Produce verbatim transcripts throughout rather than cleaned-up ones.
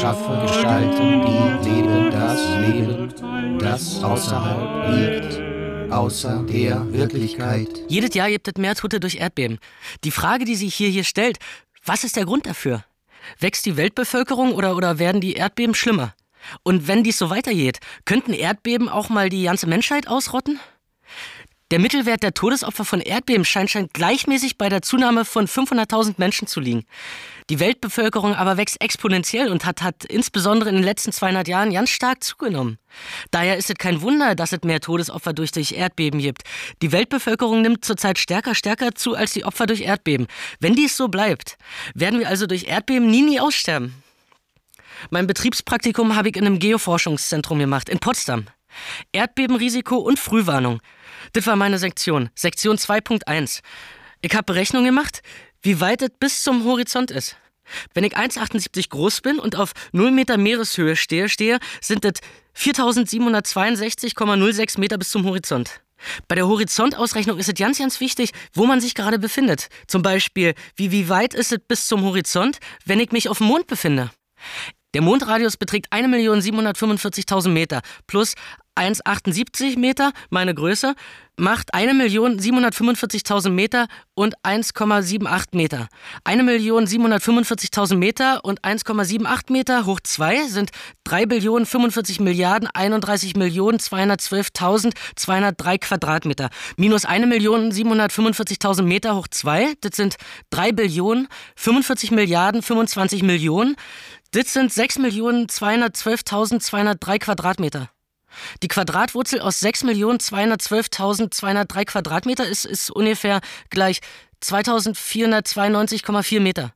schaffe Gestalten, die leben das Leben, das außerhalb liegt, außer der Wirklichkeit. Jedes Jahr gibt es mehr Tote durch Erdbeben. Die Frage, die sich hier, hier stellt, was ist der Grund dafür? Wächst die Weltbevölkerung oder, oder werden die Erdbeben schlimmer? Und wenn dies so weitergeht, könnten Erdbeben auch mal die ganze Menschheit ausrotten? Der Mittelwert der Todesopfer von Erdbeben scheint, scheint gleichmäßig bei der Zunahme von fünfhunderttausend Menschen zu liegen. Die Weltbevölkerung aber wächst exponentiell und hat, hat insbesondere in den letzten zweihundert Jahren ganz stark zugenommen. Daher ist es kein Wunder, dass es mehr Todesopfer durch, durch Erdbeben gibt. Die Weltbevölkerung nimmt zurzeit stärker, stärker zu als die Opfer durch Erdbeben. Wenn dies so bleibt, werden wir also durch Erdbeben nie, nie aussterben. Mein Betriebspraktikum habe ich in einem Geoforschungszentrum gemacht, in Potsdam. Erdbebenrisiko und Frühwarnung. Das war meine Sektion, Sektion zwei Punkt eins. Ich habe Berechnungen gemacht, wie weit es bis zum Horizont ist. Wenn ich eins Komma achtundsiebzig groß bin und auf null Meter Meereshöhe stehe, stehe sind es viertausendsiebenhundertzweiundsechzig Komma null sechs Meter bis zum Horizont. Bei der Horizontausrechnung ist es ganz, ganz wichtig, wo man sich gerade befindet. Zum Beispiel, wie, wie weit ist es bis zum Horizont, wenn ich mich auf dem Mond befinde? Der Mondradius beträgt eine Million siebenhundertfünfundvierzigtausend Meter plus eins Komma achtundsiebzig Meter, meine Größe, macht eine Million siebenhundertfünfundvierzigtausend Meter und eins Komma achtundsiebzig Meter. eine Million siebenhundertfünfundvierzigtausend Meter und eins Komma achtundsiebzig Meter hoch zwei sind drei Billionen fünfundvierzig Milliarden einunddreißig Millionen zweihundertzwölftausendzweihundertdrei Quadratmeter. Minus eine Million siebenhundertfünfundvierzigtausend Meter hoch zwei, das sind drei Billionen fünfundvierzig Milliarden fünfundzwanzig Millionen. Das sind sechs Millionen zweihundertzwölftausendzweihundertdrei Quadratmeter. Die Quadratwurzel aus sechs Millionen zweihundertzwölftausendzweihundertdrei Quadratmeter ist, ist ungefähr gleich zweitausendvierhundertzweiundneunzig Komma vier Meter.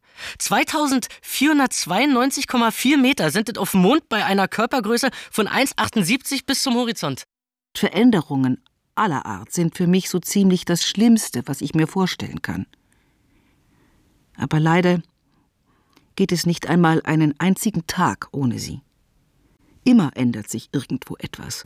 zweitausendvierhundertzweiundneunzig Komma vier Meter sind es auf dem Mond bei einer Körpergröße von eins Komma achtundsiebzig bis zum Horizont. Veränderungen aller Art sind für mich so ziemlich das Schlimmste, was ich mir vorstellen kann. Aber leider geht es nicht einmal einen einzigen Tag ohne sie. Immer ändert sich irgendwo etwas.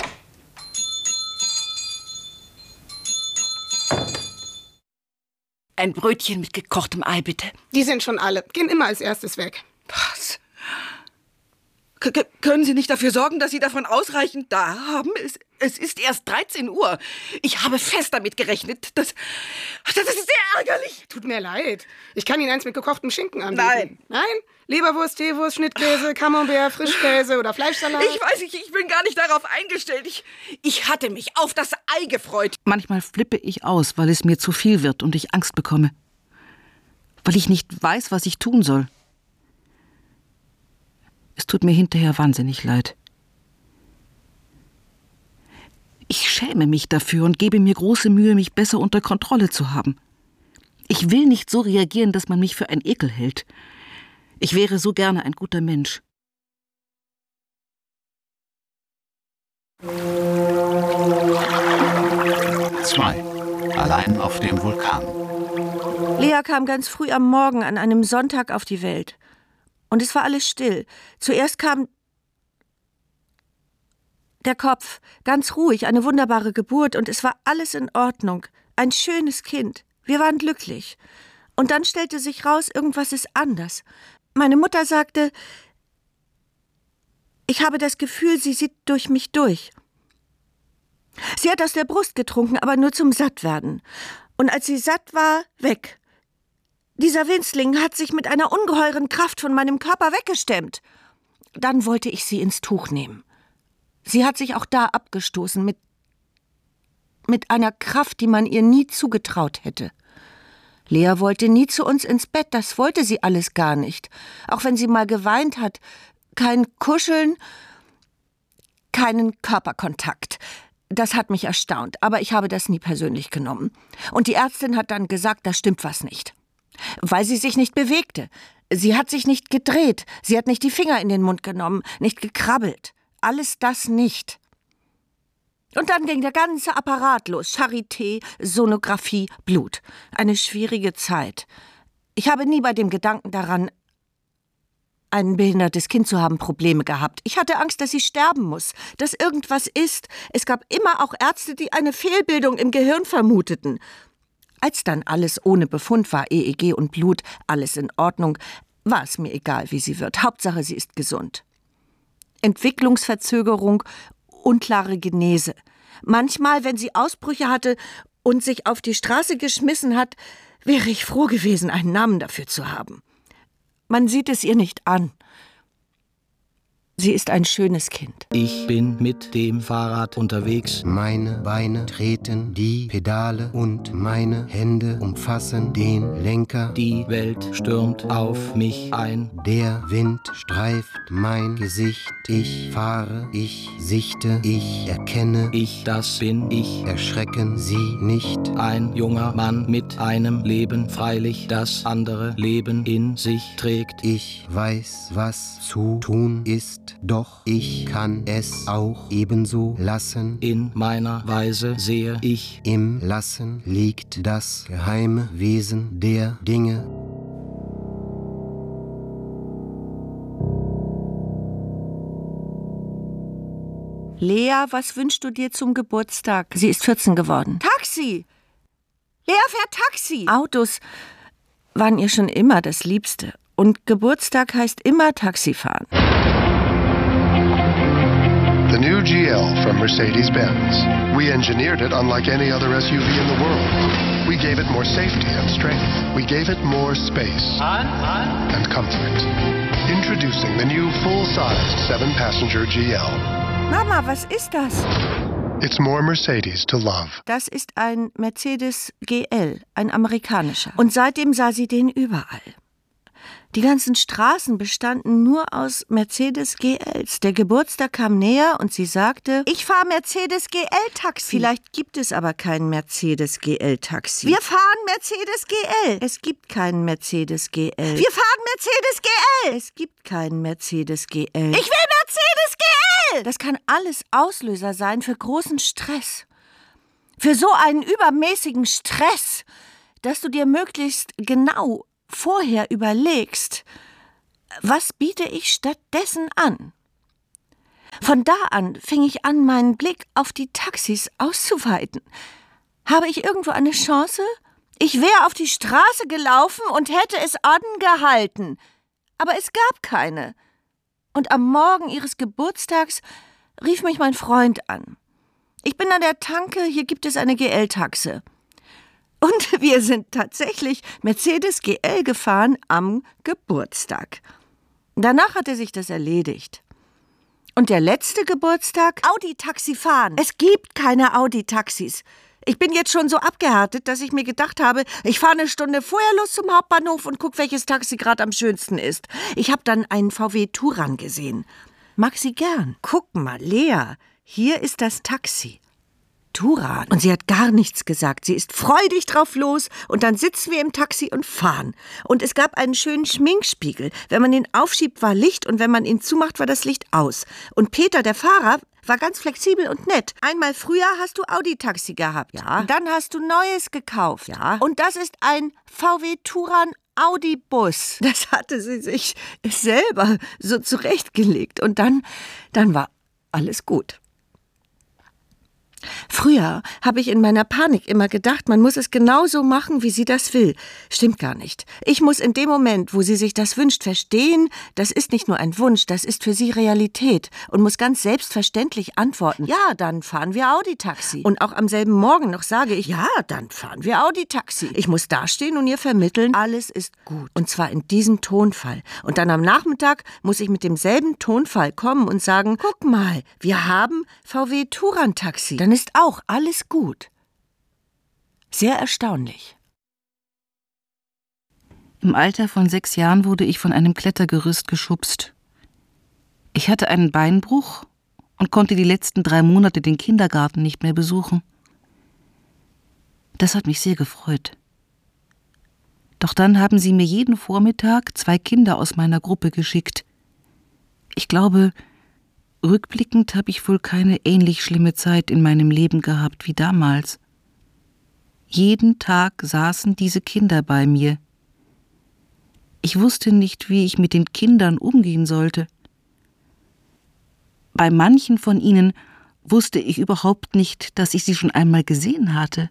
Ein Brötchen mit gekochtem Ei, bitte. Die sind schon alle. Gehen immer als erstes weg. Was? K -k können Sie nicht dafür sorgen, dass Sie davon ausreichend da haben? Es, es ist erst dreizehn Uhr. Ich habe fest damit gerechnet. Das, das ist sehr ärgerlich. Tut mir leid. Ich kann Ihnen eins mit gekochtem Schinken anbieten. Nein. Nein? Leberwurst, Teewurst, Schnittkäse, Camembert, Frischkäse oder Fleischsalat? Ich weiß nicht, ich bin gar nicht darauf eingestellt. Ich, ich hatte mich auf das Ei gefreut. Manchmal flippe ich aus, weil es mir zu viel wird und ich Angst bekomme. Weil ich nicht weiß, was ich tun soll. Es tut mir hinterher wahnsinnig leid. Ich schäme mich dafür und gebe mir große Mühe, mich besser unter Kontrolle zu haben. Ich will nicht so reagieren, dass man mich für ein Ekel hält. Ich wäre so gerne ein guter Mensch. zwei. Allein auf dem Vulkan. Lea kam ganz früh am Morgen an einem Sonntag auf die Welt. Und es war alles still. Zuerst kam der Kopf, ganz ruhig, eine wunderbare Geburt und es war alles in Ordnung. Ein schönes Kind. Wir waren glücklich. Und dann stellte sich raus, irgendwas ist anders. Meine Mutter sagte, ich habe das Gefühl, sie sieht durch mich durch. Sie hat aus der Brust getrunken, aber nur zum Sattwerden. Und als sie satt war, weg. Dieser Winzling hat sich mit einer ungeheuren Kraft von meinem Körper weggestemmt. Dann wollte ich sie ins Tuch nehmen. Sie hat sich auch da abgestoßen, mit, mit einer Kraft, die man ihr nie zugetraut hätte. Lea wollte nie zu uns ins Bett, das wollte sie alles gar nicht. Auch wenn sie mal geweint hat. Kein Kuscheln, keinen Körperkontakt. Das hat mich erstaunt, aber ich habe das nie persönlich genommen. Und die Ärztin hat dann gesagt, da stimmt was nicht. Weil sie sich nicht bewegte. Sie hat sich nicht gedreht. Sie hat nicht die Finger in den Mund genommen, nicht gekrabbelt. Alles das nicht. Und dann ging der ganze Apparat los. Charité, Sonographie, Blut. Eine schwierige Zeit. Ich habe nie bei dem Gedanken daran, ein behindertes Kind zu haben, Probleme gehabt. Ich hatte Angst, dass sie sterben muss, dass irgendwas ist. Es gab immer auch Ärzte, die eine Fehlbildung im Gehirn vermuteten. Als dann alles ohne Befund war, E E G und Blut, alles in Ordnung, war es mir egal, wie sie wird. Hauptsache, sie ist gesund. Entwicklungsverzögerung, unklare Genese. Manchmal, wenn sie Ausbrüche hatte und sich auf die Straße geschmissen hat, wäre ich froh gewesen, einen Namen dafür zu haben. Man sieht es ihr nicht an. Sie ist ein schönes Kind. Ich bin mit dem Fahrrad unterwegs. Meine Beine treten die Pedale und meine Hände umfassen den Lenker. Die Welt stürmt auf mich ein. Der Wind streift mein Gesicht. Ich fahre, ich sichte, ich erkenne. Ich, das bin ich. Erschrecken Sie nicht. Ein junger Mann mit einem Leben, freilich das andere Leben in sich trägt. Ich weiß, was zu tun ist. Doch ich kann es auch ebenso lassen. In meiner Weise sehe ich, im Lassen liegt das geheime Wesen der Dinge. Lea, was wünschst du dir zum Geburtstag? Sie ist vierzehn geworden. Taxi! Lea fährt Taxi! Autos waren ihr schon immer das Liebste. Und Geburtstag heißt immer Taxifahren. The new G L from Mercedes-Benz. We engineered it unlike any other S U V in the world. We gave it more safety and strength. We gave it more space and comfort. Introducing the new full-sized seven-passenger G L. Mama, was ist das? It's more Mercedes to love. Das ist ein Mercedes G L, ein amerikanischer. Und seitdem sah sie den überall. Die ganzen Straßen bestanden nur aus Mercedes G Ls. Der Geburtstag kam näher und sie sagte, ich fahre Mercedes G L-Taxi. Vielleicht gibt es aber kein Mercedes G L-Taxi. Wir fahren Mercedes G L. Es gibt keinen Mercedes G L. Wir fahren Mercedes G L. Es gibt keinen Mercedes G L. Ich will Mercedes G L. Das kann alles Auslöser sein für großen Stress. Für so einen übermäßigen Stress, dass du dir möglichst genau vorher überlegst, was biete ich stattdessen an? Von da an fing ich an, meinen Blick auf die Taxis auszuweiten. Habe ich irgendwo eine Chance? Ich wäre auf die Straße gelaufen und hätte es angehalten. Aber es gab keine. Und am Morgen ihres Geburtstags rief mich mein Freund an. Ich bin an der Tanke, hier gibt es eine G L-Taxe. Und wir sind tatsächlich Mercedes G L gefahren am Geburtstag. Danach hatte sich das erledigt. Und der letzte Geburtstag? Audi-Taxi fahren. Es gibt keine Audi-Taxis. Ich bin jetzt schon so abgehärtet, dass ich mir gedacht habe, ich fahre eine Stunde vorher los zum Hauptbahnhof und guck, welches Taxi gerade am schönsten ist. Ich habe dann einen V W Touran gesehen. Mag sie gern. Guck mal, Lea, hier ist das Taxi. Touran. Und sie hat gar nichts gesagt. Sie ist freudig drauf los und dann sitzen wir im Taxi und fahren. Und es gab einen schönen Schminkspiegel. Wenn man ihn aufschiebt, war Licht und wenn man ihn zumacht, war das Licht aus. Und Peter, der Fahrer, war ganz flexibel und nett. Einmal früher hast du Audi-Taxi gehabt. Ja. Und dann hast du Neues gekauft. Ja. Und das ist ein V W Touran Audi-Bus. Das hatte sie sich selber so zurechtgelegt. Und dann, dann war alles gut. Früher habe ich in meiner Panik immer gedacht, man muss es genauso machen, wie sie das will. Stimmt gar nicht. Ich muss in dem Moment, wo sie sich das wünscht, verstehen, das ist nicht nur ein Wunsch, das ist für sie Realität und muss ganz selbstverständlich antworten, ja, dann fahren wir Audi-Taxi. Und auch am selben Morgen noch sage ich, ja, dann fahren wir Audi-Taxi. Ich muss dastehen und ihr vermitteln, alles ist gut. Und zwar in diesem Tonfall. Und dann am Nachmittag muss ich mit demselben Tonfall kommen und sagen, guck mal, wir haben V W Touran-Taxi. Dann ist auch alles gut. Sehr erstaunlich. Im Alter von sechs Jahren wurde ich von einem Klettergerüst geschubst. Ich hatte einen Beinbruch und konnte die letzten drei Monate den Kindergarten nicht mehr besuchen. Das hat mich sehr gefreut. Doch dann haben sie mir jeden Vormittag zwei Kinder aus meiner Gruppe geschickt. Ich glaube, rückblickend habe ich wohl keine ähnlich schlimme Zeit in meinem Leben gehabt wie damals. Jeden Tag saßen diese Kinder bei mir. Ich wusste nicht, wie ich mit den Kindern umgehen sollte. Bei manchen von ihnen wusste ich überhaupt nicht, dass ich sie schon einmal gesehen hatte.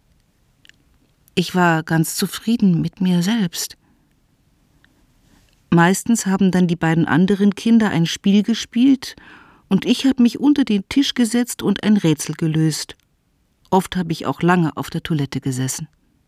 Ich war ganz zufrieden mit mir selbst. Meistens haben dann die beiden anderen Kinder ein Spiel gespielt und ich habe mich unter den Tisch gesetzt und ein Rätsel gelöst. Oft habe ich auch lange auf der Toilette gesessen.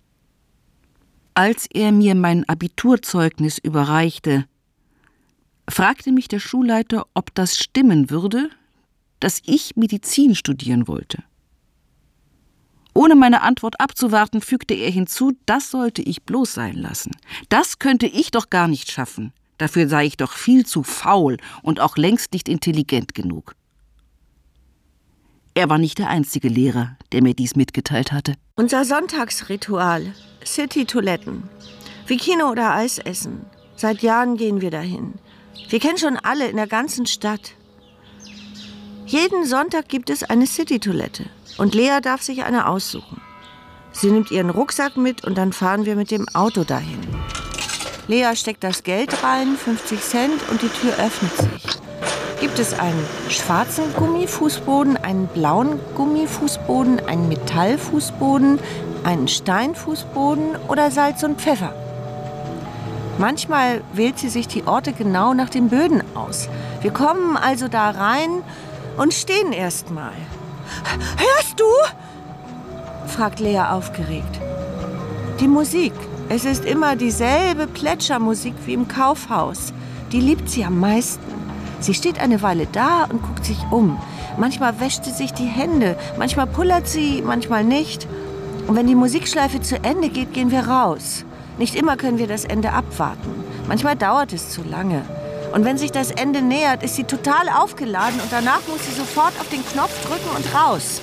Als er mir mein Abiturzeugnis überreichte, fragte mich der Schulleiter, ob das stimmen würde, dass ich Medizin studieren wollte. Ohne meine Antwort abzuwarten, fügte er hinzu, das sollte ich bloß sein lassen. Das könnte ich doch gar nicht schaffen. Dafür sei ich doch viel zu faul und auch längst nicht intelligent genug. Er war nicht der einzige Lehrer, der mir dies mitgeteilt hatte. Unser Sonntagsritual, City-Toiletten, wie Kino oder Eis essen. Seit Jahren gehen wir dahin. Wir kennen schon alle in der ganzen Stadt. Jeden Sonntag gibt es eine City-Toilette und Lea darf sich eine aussuchen. Sie nimmt ihren Rucksack mit und dann fahren wir mit dem Auto dahin. Lea steckt das Geld rein, fünfzig Cent, und die Tür öffnet sich. Gibt es einen schwarzen Gummifußboden, einen blauen Gummifußboden, einen Metallfußboden, einen Steinfußboden oder Salz und Pfeffer? Manchmal wählt sie sich die Orte genau nach den Böden aus. Wir kommen also da rein und stehen erst mal. »Hörst du?« fragt Lea aufgeregt. Die Musik. Es ist immer dieselbe Plätschermusik wie im Kaufhaus. Die liebt sie am meisten. Sie steht eine Weile da und guckt sich um. Manchmal wäscht sie sich die Hände, manchmal pullert sie, manchmal nicht. Und wenn die Musikschleife zu Ende geht, gehen wir raus. Nicht immer können wir das Ende abwarten. Manchmal dauert es zu lange. Und wenn sich das Ende nähert, ist sie total aufgeladen und danach muss sie sofort auf den Knopf drücken und raus.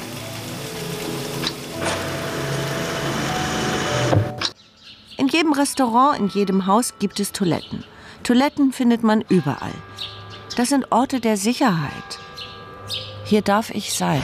In jedem Restaurant, in jedem Haus gibt es Toiletten. Toiletten findet man überall. Das sind Orte der Sicherheit. Hier darf ich sein.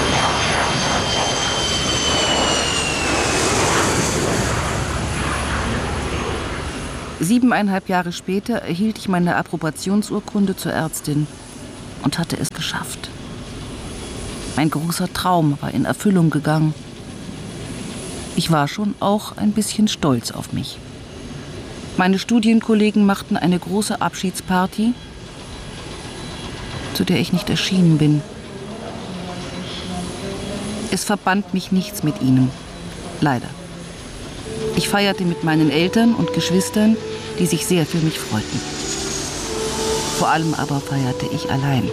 Siebeneinhalb Jahre später erhielt ich meine Approbationsurkunde zur Ärztin und hatte es geschafft. Mein großer Traum war in Erfüllung gegangen. Ich war schon auch ein bisschen stolz auf mich. Meine Studienkollegen machten eine große Abschiedsparty, zu der ich nicht erschienen bin. Es verband mich nichts mit ihnen, leider. Ich feierte mit meinen Eltern und Geschwistern, die sich sehr für mich freuten. Vor allem aber feierte ich allein.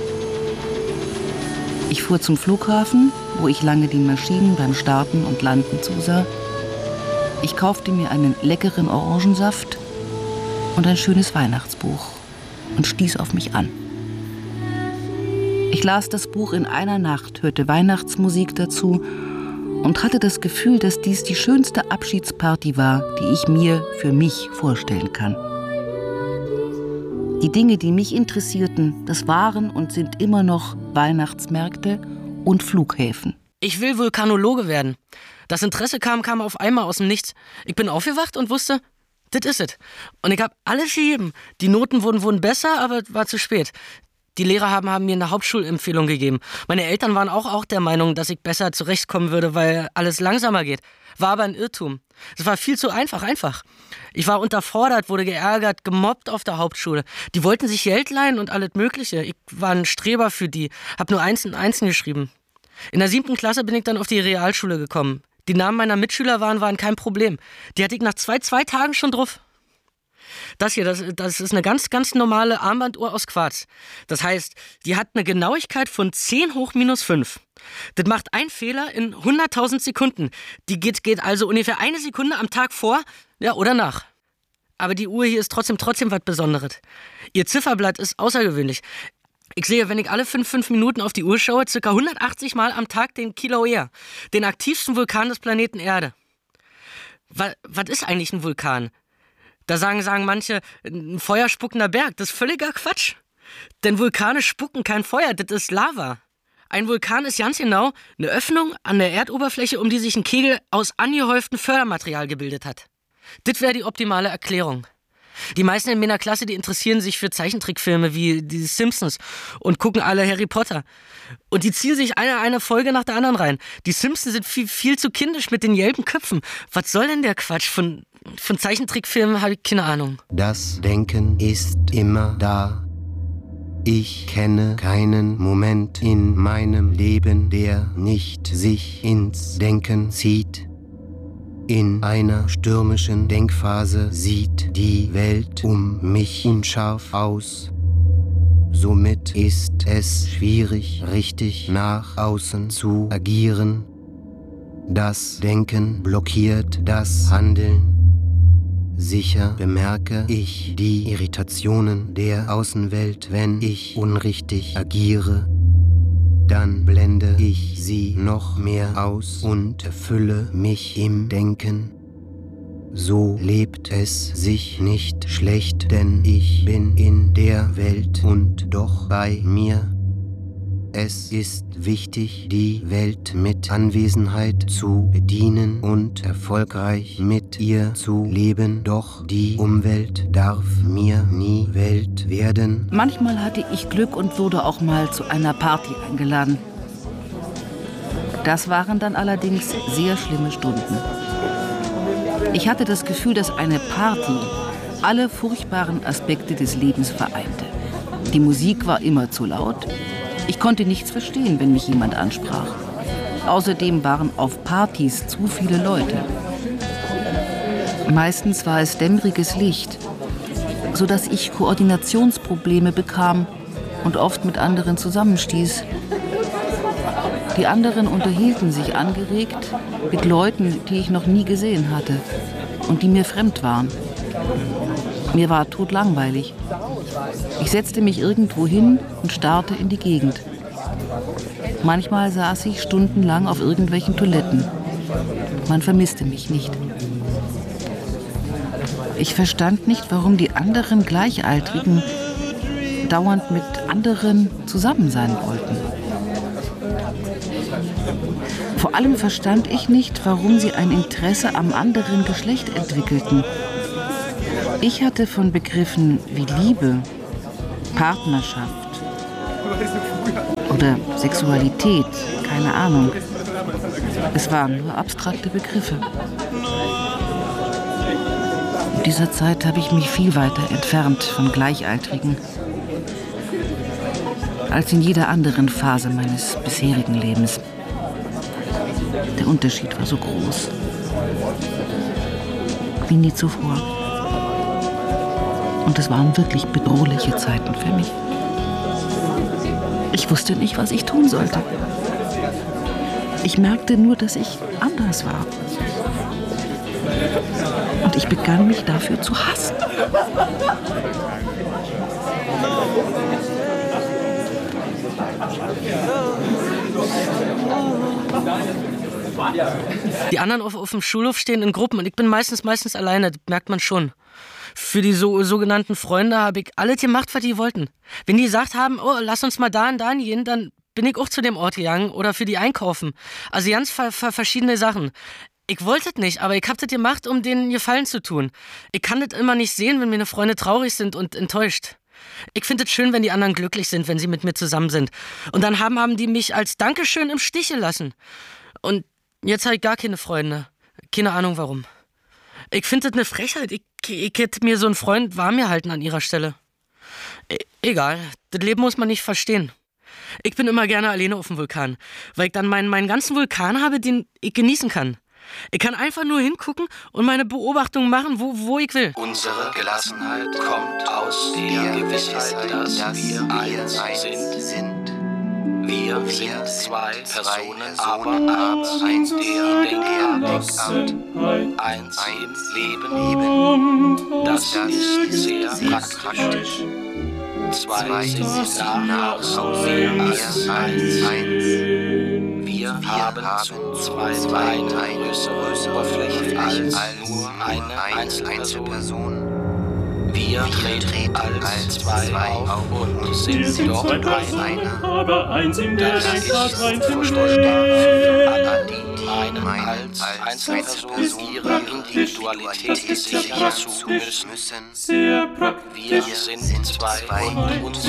Ich fuhr zum Flughafen, wo ich lange den Maschinen beim Starten und Landen zusah. Ich kaufte mir einen leckeren Orangensaft und ein schönes Weihnachtsbuch und stieß auf mich an. Ich las das Buch in einer Nacht, hörte Weihnachtsmusik dazu und hatte das Gefühl, dass dies die schönste Abschiedsparty war, die ich mir für mich vorstellen kann. Die Dinge, die mich interessierten, das waren und sind immer noch Weihnachtsmärkte und Flughäfen. Ich will Vulkanologe werden. Das Interesse kam, kam auf einmal aus dem Nichts. Ich bin aufgewacht und wusste, das ist es. Und ich habe alles gegeben. Die Noten wurden, wurden besser, aber es war zu spät. Die Lehrer haben, haben mir eine Hauptschulempfehlung gegeben. Meine Eltern waren auch, auch der Meinung, dass ich besser zurechtkommen würde, weil alles langsamer geht. War aber ein Irrtum. Es war viel zu einfach, einfach. Ich war unterfordert, wurde geärgert, gemobbt auf der Hauptschule. Die wollten sich Geld leihen und alles Mögliche. Ich war ein Streber für die, hab nur Einsen, Einsen geschrieben. In der siebten Klasse bin ich dann auf die Realschule gekommen. Die Namen meiner Mitschüler waren, waren kein Problem. Die hatte ich nach zwei, zwei Tagen schon drauf. Das hier, das, das ist eine ganz, ganz normale Armbanduhr aus Quarz. Das heißt, die hat eine Genauigkeit von zehn hoch minus fünf. Das macht einen Fehler in hunderttausend Sekunden. Die geht, geht also ungefähr eine Sekunde am Tag vor, ja, oder nach. Aber die Uhr hier ist trotzdem, trotzdem was Besonderes. Ihr Zifferblatt ist außergewöhnlich. Ich sehe, wenn ich alle fünf, fünf Minuten auf die Uhr schaue, ca. hundertachtzig Mal am Tag den Kilauea, den aktivsten Vulkan des Planeten Erde. Was, was ist eigentlich ein Vulkan? Da sagen, sagen manche, ein feuerspuckender Berg. Das ist völliger Quatsch. Denn Vulkane spucken kein Feuer, das ist Lava. Ein Vulkan ist ganz genau eine Öffnung an der Erdoberfläche, um die sich ein Kegel aus angehäuftem Fördermaterial gebildet hat. Das wäre die optimale Erklärung. Die meisten in meiner Klasse, die interessieren sich für Zeichentrickfilme wie die Simpsons und gucken alle Harry Potter. Und die ziehen sich eine, eine Folge nach der anderen rein. Die Simpsons sind viel, viel zu kindisch mit den gelben Köpfen. Was soll denn der Quatsch? Von, von Zeichentrickfilmen habe ich keine Ahnung. Das Denken ist immer da. Ich kenne keinen Moment in meinem Leben, der nicht sich ins Denken zieht. In einer stürmischen Denkphase sieht die Welt um mich unscharf aus. Somit ist es schwierig, richtig nach außen zu agieren. Das Denken blockiert das Handeln. Sicher bemerke ich die Irritationen der Außenwelt, wenn ich unrichtig agiere. Dann blende ich sie noch mehr aus und erfülle mich im Denken. So lebt es sich nicht schlecht, denn ich bin in der Welt und doch bei mir. Es ist wichtig, die Welt mit Anwesenheit zu bedienen und erfolgreich mit ihr zu leben, doch die Umwelt darf mir nie Welt werden. Manchmal hatte ich Glück und wurde auch mal zu einer Party eingeladen. Das waren dann allerdings sehr schlimme Stunden. Ich hatte das Gefühl, dass eine Party alle furchtbaren Aspekte des Lebens vereinte. Die Musik war immer zu laut. Ich konnte nichts verstehen, wenn mich jemand ansprach. Außerdem waren auf Partys zu viele Leute. Meistens war es dämmeriges Licht, sodass ich Koordinationsprobleme bekam und oft mit anderen zusammenstieß. Die anderen unterhielten sich angeregt mit Leuten, die ich noch nie gesehen hatte und die mir fremd waren. Mir war totlangweilig. Ich setzte mich irgendwo hin und starrte in die Gegend. Manchmal saß ich stundenlang auf irgendwelchen Toiletten. Man vermisste mich nicht. Ich verstand nicht, warum die anderen Gleichaltrigen dauernd mit anderen zusammen sein wollten. Vor allem verstand ich nicht, warum sie ein Interesse am anderen Geschlecht entwickelten. Ich hatte von Begriffen wie Liebe, Partnerschaft oder Sexualität keine Ahnung. Es waren nur abstrakte Begriffe. In dieser Zeit habe ich mich viel weiter entfernt von Gleichaltrigen als in jeder anderen Phase meines bisherigen Lebens. Der Unterschied war so groß wie nie zuvor. Und es waren wirklich bedrohliche Zeiten für mich. Ich wusste nicht, was ich tun sollte. Ich merkte nur, dass ich anders war. Und ich begann, mich dafür zu hassen. Die anderen auf, auf dem Schulhof stehen in Gruppen und ich bin meistens, meistens alleine, das merkt man schon. Für die so, sogenannten Freunde habe ich alles gemacht, was die wollten. Wenn die gesagt haben, oh, lass uns mal da und da gehen, dann bin ich auch zu dem Ort gegangen oder für die einkaufen. Also ganz ver- ver- verschiedene Sachen. Ich wollte das nicht, aber ich habe das gemacht, um denen Gefallen zu tun. Ich kann das immer nicht sehen, wenn meine Freunde traurig sind und enttäuscht. Ich finde es schön, wenn die anderen glücklich sind, wenn sie mit mir zusammen sind. Und dann haben, haben die mich als Dankeschön im Stich gelassen. Und jetzt habe ich gar keine Freunde. Keine Ahnung warum. Ich finde das eine Frechheit. Ich, ich hätte mir so einen Freund warm gehalten an ihrer Stelle. E- egal, das Leben muss man nicht verstehen. Ich bin immer gerne alleine auf dem Vulkan, weil ich dann meinen, meinen ganzen Vulkan habe, den ich genießen kann. Ich kann einfach nur hingucken und meine Beobachtungen machen, wo, wo ich will. Unsere Gelassenheit kommt aus der Gewissheit, dass wir eins sind. Wir sind zwei Personen, aber eins in der Denkart, eins im Leben. Das ist sehr praktisch. Zwei sind nach mehr als eins. Wir haben zu zweit eine größere Oberfläche als nur eine Einzelperson. Wir treten als zwei auf und sind doch einer. Aber eins in der Das ist Denkart rein verständlich für alle, die meine als Einzelperson ihre Individualität sichern zu müssen. Wir sind zwei und uns